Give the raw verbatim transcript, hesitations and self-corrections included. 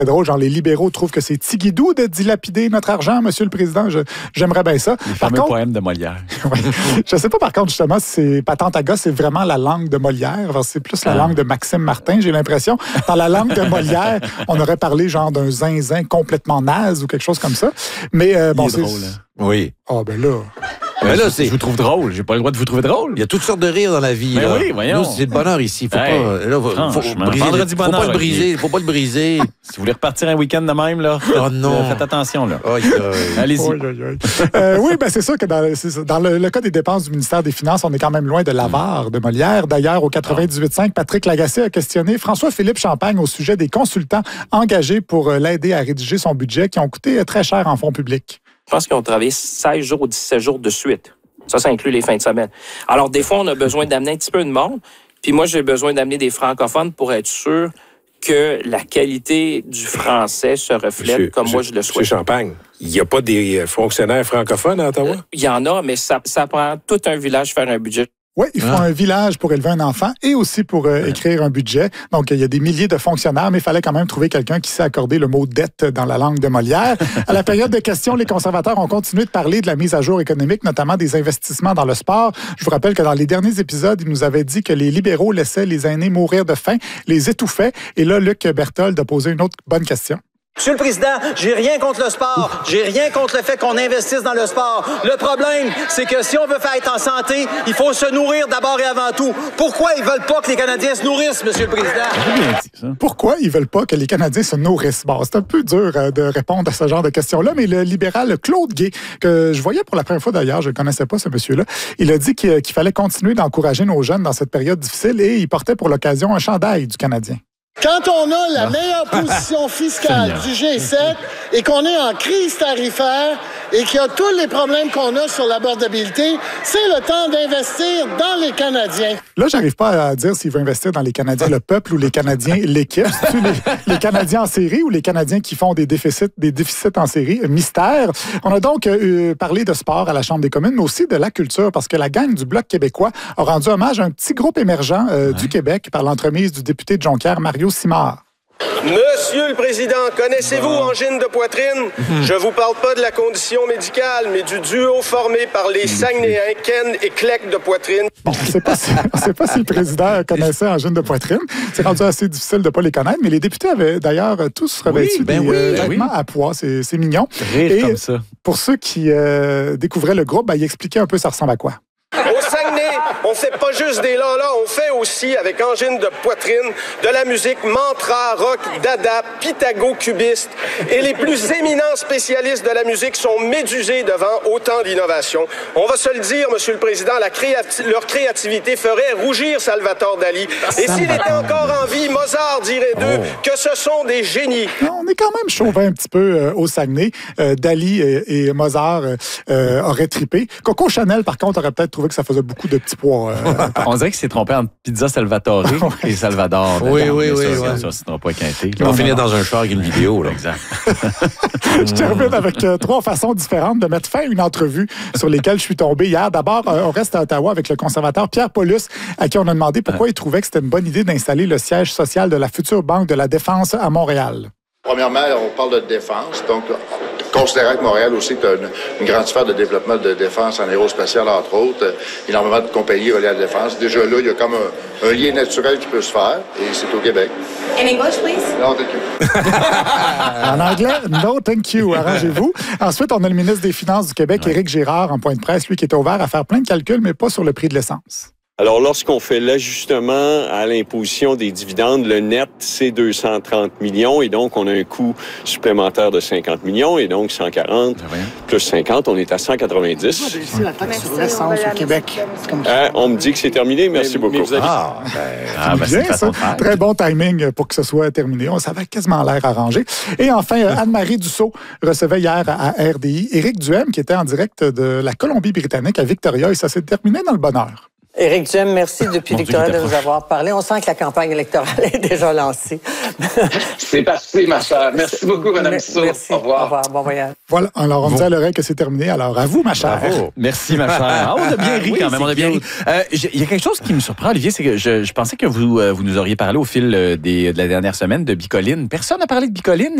C'est drôle, genre les libéraux trouvent que c'est tiguidou de dilapider notre argent, Monsieur le Président. Je, j'aimerais bien ça. Les fameux poèmes de Molière. Ouais. Je ne sais pas par contre justement si c'est patente à gosse, c'est vraiment la langue de Molière. C'est plus la ah. langue de Maxime Martin, j'ai l'impression. Dans la langue de Molière, on aurait parlé genre d'un zinzin complètement naze ou quelque chose comme ça. Mais euh, bon, c'est drôle. Hein? Oui. Ah oh, ben là. Mais là, c'est... Je vous trouve drôle. J'ai pas le droit de vous trouver drôle. Il y a toutes sortes de rires dans la vie. Mais là. oui, voyons. Nous, c'est le bonheur ici. Faut hey, pas, là, faut, faut, briser, vendredi faut bonheur, pas le briser. Okay. Faut pas le briser. Si vous voulez repartir un week-end de même, là, oh non. faites attention. Là. Oh, yeah. Allez-y. Oh, yeah, yeah. euh, oui, ben c'est sûr que dans, c'est, dans le, le cas des dépenses du ministère des Finances, on est quand même loin de l'avare de Molière. D'ailleurs, au quatre-vingt-dix-huit virgule cinq, Patrick Lagacé a questionné François-Philippe Champagne au sujet des consultants engagés pour l'aider à rédiger son budget qui ont coûté très cher en fonds publics. Je pense qu'ils ont travaillé seize jours ou dix-sept jours de suite. Ça, ça inclut les fins de semaine. Alors, des fois, on a besoin d'amener un petit peu de monde. Puis moi, j'ai besoin d'amener des francophones pour être sûr que la qualité du français se reflète monsieur, comme monsieur, moi je le souhaite. Monsieur Champagne, il n'y a pas des fonctionnaires francophones à Ottawa? Il euh, y en a, mais ça, ça prend tout un village faire un budget. Oui, ils font ah. un village pour élever un enfant et aussi pour euh, écrire un budget. Donc, il y a des milliers de fonctionnaires, mais il fallait quand même trouver quelqu'un qui sait accorder le mot « dette » dans la langue de Molière. À la période de questions, les conservateurs ont continué de parler de la mise à jour économique, notamment des investissements dans le sport. Je vous rappelle que dans les derniers épisodes, ils nous avaient dit que les libéraux laissaient les aînés mourir de faim, les étouffaient. Et là, Luc Berthold a posé une autre bonne question. Monsieur le Président, j'ai rien contre le sport. J'ai rien contre le fait qu'on investisse dans le sport. Le problème, c'est que si on veut faire être en santé, il faut se nourrir d'abord et avant tout. Pourquoi ils veulent pas que les Canadiens se nourrissent, Monsieur le Président? Pourquoi ils veulent pas que les Canadiens se nourrissent? Bon, c'est un peu dur euh, de répondre à ce genre de questions-là, mais le libéral Claude Guay, que je voyais pour la première fois d'ailleurs, je ne connaissais pas ce monsieur-là, il a dit qu'il, qu'il fallait continuer d'encourager nos jeunes dans cette période difficile et il portait pour l'occasion un chandail du Canadien. Quand on a la meilleure position fiscale du G sept et qu'on est en crise tarifaire et qu'il y a tous les problèmes qu'on a sur l'abordabilité, c'est le temps d'investir dans les Canadiens. Là, j'arrive pas à dire s'il veut investir dans les Canadiens le peuple ou les Canadiens l'équipe. C'est-tu les, les Canadiens en série ou les Canadiens qui font des déficits, des déficits en série? Mystère. On a donc euh, parlé de sport à la Chambre des communes, mais aussi de la culture, parce que la gang du Bloc québécois a rendu hommage à un petit groupe émergent euh, ouais. du Québec par l'entremise du député de Jonquière, Mario Simard. Monsieur le Président, connaissez-vous angine de poitrine? Je vous parle pas de la condition médicale, mais du duo formé par les Saguenayens Ken et Clec de poitrine. Bon, je ne sais pas si, on sait pas si le président connaissait angine de poitrine. C'est rendu assez difficile de ne pas les connaître, mais les députés avaient d'ailleurs tous revêtu oui, ben des oui, euh, ben vêtements oui. à pois. C'est, c'est mignon. Rire et comme ça. Pour ceux qui euh, découvraient le groupe, ben, il expliquait un peu ça ressemble à quoi. Au Saguenay, on fait pas juste des là-là, on fait aussi, avec angine de poitrine, de la musique mantra, rock, dada, pythago-cubiste. Et les plus éminents spécialistes de la musique sont médusés devant autant d'innovation. On va se le dire, Monsieur le Président, la créati- leur créativité ferait rougir Salvatore Dali. Et s'il était encore en vie, Mozart dirait d'eux oh. que ce sont des génies. On est quand même chauvin un petit peu euh, au Saguenay. Euh, Dali et, et Mozart euh, auraient trippé. Coco Chanel, par contre, aurait peut-être trouvé que ça faisait beaucoup de petits pois. Euh, on dirait qu'il s'est trompé entre Pizza Salvatore et Salvador. Oui, oui, oui. Ça, oui. ça, ça, ça pas quinté. On va finir dans un char avec une vidéo. Là. Exact. Je termine avec euh, trois façons différentes de mettre fin à une entrevue sur lesquelles je suis tombé hier. D'abord, euh, on reste à Ottawa avec le conservateur Pierre Paulus, à qui on a demandé pourquoi il trouvait que c'était une bonne idée d'installer le siège social de la future Banque de la Défense à Montréal. Premièrement, on parle de défense, donc considérant que Montréal aussi est une, une grande sphère de développement de défense en aérospatial, entre autres, euh, énormément de compagnies reliées à la défense. Déjà là, il y a comme un, un lien naturel qui peut se faire, et c'est au Québec. In English, please? No, thank you. En anglais, no, thank you, arrangez-vous. Ensuite, on a le ministre des Finances du Québec, ouais. Éric Girard, en point de presse, lui qui était ouvert à faire plein de calculs, mais pas sur le prix de l'essence. Alors, lorsqu'on fait l'ajustement à l'imposition des dividendes, le net, c'est deux cent trente millions et donc on a un coût supplémentaire de cinquante millions et donc cent quarante plus cinquante, on est à cent quatre-vingt-dix. C'est la taxe sur l'essence au Québec. Hein, on me dit que c'est terminé. Merci beaucoup. Mais avez... Ah, ben, ah, ben, bien, ça. Très bon timing pour que ce soit terminé. On savait quasiment l'air arrangé. Et enfin, Anne-Marie Dussault recevait hier à R D I Éric Duhem, qui était en direct de la Colombie-Britannique à Victoria, et ça s'est terminé dans le bonheur. Éric Duhem, merci depuis Mon Victoria Dieu, de nous avoir parlé. On sent que la campagne électorale est déjà lancée. C'est parti, ma chère. Merci beaucoup, Mme Tissot. Merci. Au revoir. Au revoir. Bon voyage. Voilà, alors on me Bon. dit à l'oreille que c'est terminé. Alors à vous, ma chère. Bravo. Merci, ma chère. Ah, on a bien ri Oui, quand même. c'est On a bien ri. Euh, j'ai- Il y a quelque chose qui me surprend, Olivier, c'est que je, je pensais que vous, euh, vous nous auriez parlé au fil euh, des, de la dernière semaine de Bicoline. Personne n'a parlé de Bicoline.